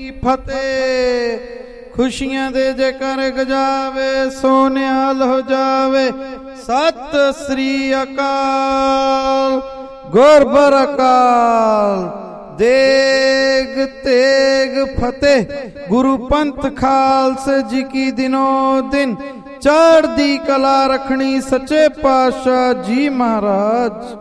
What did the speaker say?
ਫਤਿਹ। ਖੁਸ਼ੀਆਂ ਦੇ ਜੇਕਰ ਗਜਾਵੇ ਸੋਨਿਹਾਲ ਹੋ ਜਾਵੇ। ਸਤਿ ਸ੍ਰੀ ਅਕਾਲ। ਗੁਰਬਰ ਅਕਾਲ। ਦੇਗ ਤੇਗ ਫਤਿਹ। ਗੁਰੂ ਪੰਥ ਖਾਲਸੇ ਜੀ ਕੀ ਦਿਨੋ ਦਿਨ ਚੜ੍ਹਦੀ ਕਲਾ ਰੱਖਣੀ। ਸੱਚੇ ਪਾਤਸ਼ਾਹ ਜੀ ਮਹਾਰਾਜ।